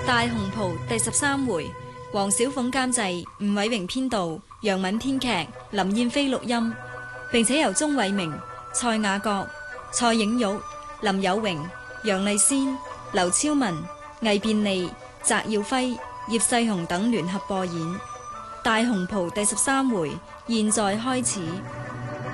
大紅袍第13回，黃小鳳監製，吳偉榮編導，楊敏編劇，林燕飛錄音，並且由鍾偉明、蔡雅閣、蔡影玉、林有榮、楊麗仙、劉超文、魏便利、翟耀輝、葉世雄等聯合播演。大紅袍第13回，現在開始。